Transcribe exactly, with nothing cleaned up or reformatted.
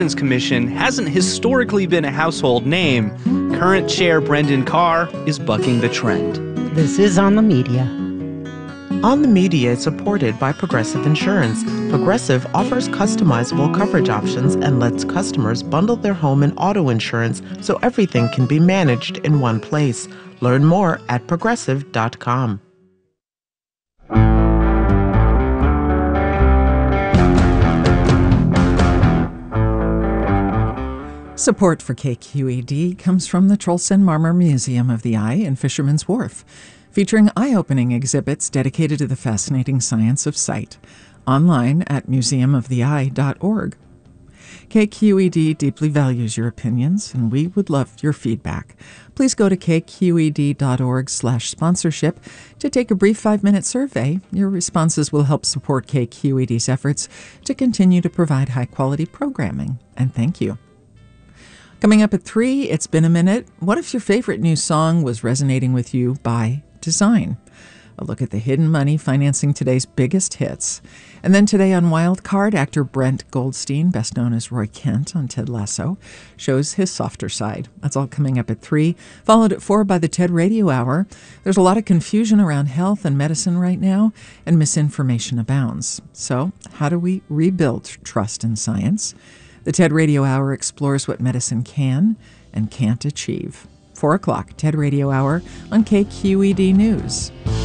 Commission hasn't historically been a household name, current chair Brendan Carr is bucking the trend. This is On the Media. On the Media is supported by Progressive Insurance. Progressive offers customizable coverage options and lets customers bundle their home and auto insurance so everything can be managed in one place. Learn more at progressive dot com. Support for K Q E D comes from the Trollsen Marmor Museum of the Eye in Fisherman's Wharf, featuring eye-opening exhibits dedicated to the fascinating science of sight. Online at museum of the eye dot org. K Q E D deeply values your opinions, and we would love your feedback. Please go to k q e d dot org slash sponsorship to take a brief five-minute survey. Your responses will help support K Q E D's efforts to continue to provide high-quality programming. And thank you. Coming up at three, It's Been a Minute. What if your favorite new song was resonating with you by design? A look at the hidden money financing today's biggest hits. And then today on Wild Card, actor Brent Goldstein, best known as Roy Kent on Ted Lasso, shows his softer side. That's all coming up at three, followed at four by the TED Radio Hour. There's a lot of confusion around health and medicine right now, and misinformation abounds. So how do we rebuild trust in science? The TED Radio Hour explores what medicine can and can't achieve. Four o'clock, TED Radio Hour on K Q E D News.